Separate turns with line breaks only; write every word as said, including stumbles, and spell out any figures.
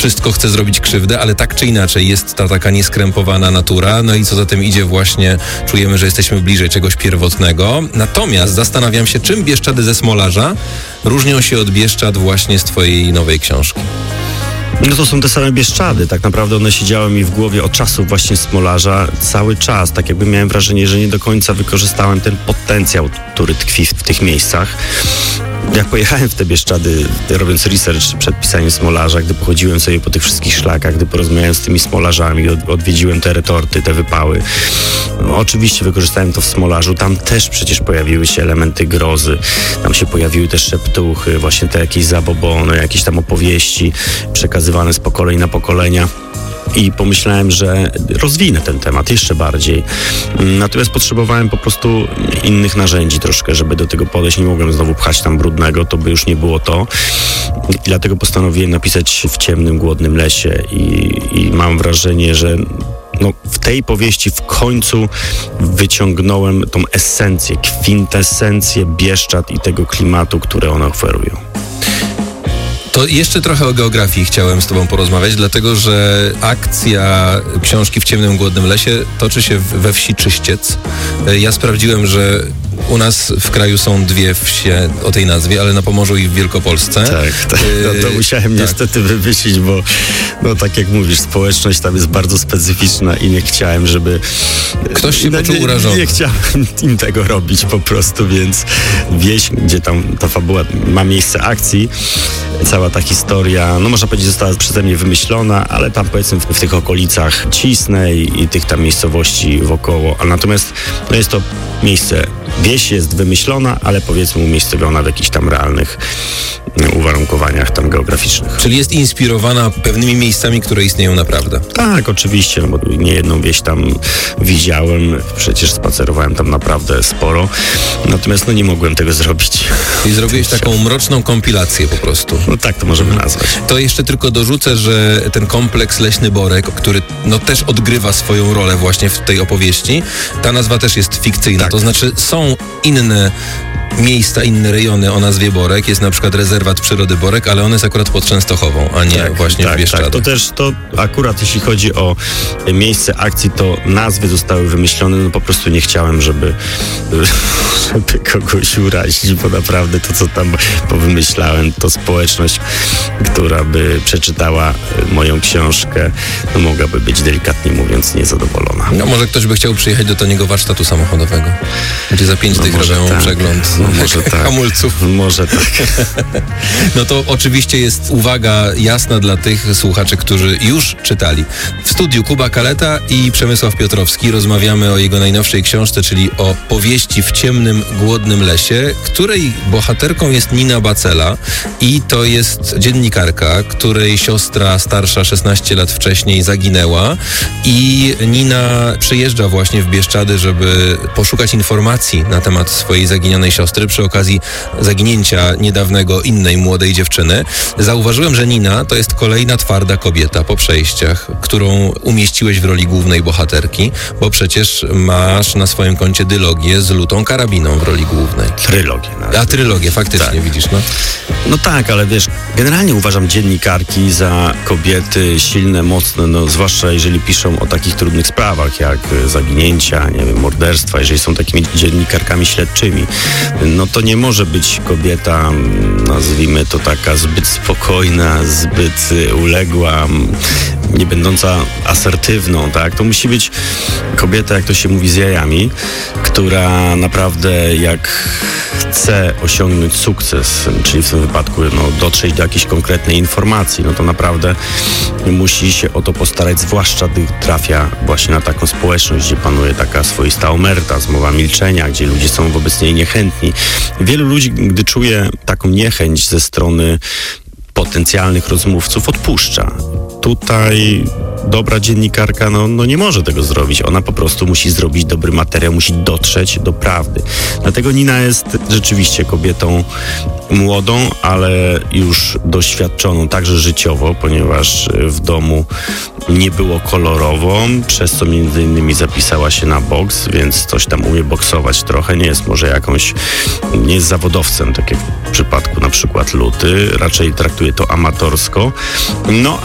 wszystko chce zrobić krzywdę, ale tak czy inaczej jest ta taka nieskrępowana natura, no i co za tym idzie właśnie, czujemy, że jesteśmy bliżej czegoś pierwotnego. Natomiast zastanawiam się, czym Bieszczady ze Smolarza różnią się od Bieszczad właśnie z twojej nowej książki.
No to są te same Bieszczady. Tak naprawdę one siedziały mi w głowie od czasów właśnie Smolarza cały czas. Tak jakby miałem wrażenie, że nie do końca wykorzystałem ten potencjał, który tkwi w tych miejscach. Jak pojechałem w te Bieszczady, robiąc research przed pisaniem Smolarza, gdy pochodziłem sobie po tych wszystkich szlakach, gdy porozmawiałem z tymi Smolarzami, od, odwiedziłem te retorty, te wypały. No, oczywiście wykorzystałem to w Smolarzu. Tam też przecież pojawiły się elementy grozy. Tam się pojawiły też szeptuchy, właśnie te jakieś zabobony, jakieś tam opowieści przekazywane z pokoleń na pokolenia. I pomyślałem, że rozwinę ten temat jeszcze bardziej. Natomiast potrzebowałem po prostu innych narzędzi troszkę, żeby do tego podejść. Nie mogłem znowu pchać tam brudnego, to by już nie było to. I dlatego postanowiłem napisać w ciemnym, głodnym lesie. I, i mam wrażenie, że no, w tej powieści w końcu wyciągnąłem tą esencję, kwintesencję Bieszczad i tego klimatu, które one oferują.
To jeszcze trochę o geografii chciałem z tobą porozmawiać, dlatego że akcja książki W ciemnym, głodnym lesie toczy się we wsi Czyściec. Ja sprawdziłem, że u nas w kraju są dwie wsie o tej nazwie, ale na Pomorzu i w Wielkopolsce.
Tak, tak. No to musiałem tak. niestety wymyślić, bo no tak jak mówisz, społeczność tam jest bardzo specyficzna i nie chciałem, żeby...
Ktoś się
no,
poczuł
nie,
urażony.
Nie chciałem im tego robić po prostu, więc wieś, gdzie tam ta fabuła ma miejsce akcji, cała ta historia, no można powiedzieć, została przeze mnie wymyślona, ale tam powiedzmy w, w tych okolicach Cisnej i tych tam miejscowości wokoło. A natomiast no jest to miejsce, wieś jest wymyślona, ale powiedzmy umiejscowiona w jakichś tam realnych uwarunkowaniach tam geograficznych.
Czyli jest inspirowana pewnymi miejscami, które istnieją naprawdę.
Tak, oczywiście, no bo niejedną wieś tam widziałem, przecież spacerowałem tam naprawdę sporo, natomiast no nie mogłem tego zrobić.
I zrobiłeś taką mroczną kompilację po prostu.
No tak to możemy nazwać.
To jeszcze tylko dorzucę, że ten kompleks Leśny Borek, który no też odgrywa swoją rolę właśnie w tej opowieści, ta nazwa też jest fikcyjna. Tak. To znaczy są inne miejsca, inne rejony o nazwie Borek. Jest na przykład rezerwat przyrody Borek, ale on jest akurat pod Częstochową, a nie tak, właśnie
tak,
w Bieszczadach.
Tak, to też, to akurat jeśli chodzi o miejsce akcji, to nazwy zostały wymyślone, no po prostu nie chciałem, żeby, żeby kogoś urazić, bo naprawdę to, co tam powymyślałem, to społeczność, która by przeczytała moją książkę, no mogłaby być delikatnie mówiąc niezadowolona.
No może ktoś by chciał przyjechać do Toniego warsztatu samochodowego, gdzie za pięć
no
tych robią
tak.
przegląd
no może tak.
hamulców.
Może tak.
No to oczywiście jest uwaga jasna dla tych słuchaczy, którzy już czytali. W studiu Kuba Kaleta i Przemysław Piotrowski. Rozmawiamy o jego najnowszej książce, czyli o powieści W ciemnym, głodnym lesie, której bohaterką jest Nina Bacela i to jest dziennikarka, której siostra starsza szesnaście lat wcześniej zaginęła i Nina przyjeżdża właśnie w Bieszczady, żeby poszukać informacji na temat swojej zaginionej siostry przy okazji zaginięcia niedawnego innej młodej dziewczyny. Zauważyłem, że Nina to jest kolejna twarda kobieta po przejściach, którą umieściłeś w roli głównej bohaterki, bo przecież masz na swoim koncie dylogię z Lutą Karabiną w roli głównej.
Trylogię. Nawet.
A trylogię, faktycznie, tak. Widzisz, no.
No tak, ale wiesz, generalnie uważam dziennikarki za kobiety silne, mocne, no zwłaszcza jeżeli piszą o takich trudnych sprawach, jak zaginięcia, nie wiem, morderstwa, jeżeli są takimi dziennikarkami śledczymi, no to nie może być kobieta, nazwijmy to taka zbyt spokojna, zbyt uległa, nie będąca asertywną, tak? To musi być kobieta, jak to się mówi, z jajami, która naprawdę jak chce osiągnąć sukces, czyli w tym wypadku no, dotrzeć do jakiejś konkretnej informacji, no to naprawdę musi się o to postarać, zwłaszcza gdy trafia właśnie na taką społeczność, gdzie panuje taka swoista omerta, zmowa milczenia, gdzie ludzie są wobec niej niechętni. Wielu ludzi, gdy czuje taką niechęć ze strony potencjalnych rozmówców, odpuszcza. Tutaj dobra dziennikarka no, no nie może tego zrobić. Ona po prostu musi zrobić dobry materiał, musi dotrzeć do prawdy. Dlatego Nina jest rzeczywiście kobietą młodą, ale już doświadczoną także życiowo, ponieważ w domu nie było kolorowo, przez co między innymi zapisała się na boks, więc coś tam umie boksować trochę. Nie jest może jakąś, nie jest zawodowcem, tak jak w przypadku na przykład Luty. Raczej traktuje to amatorsko. No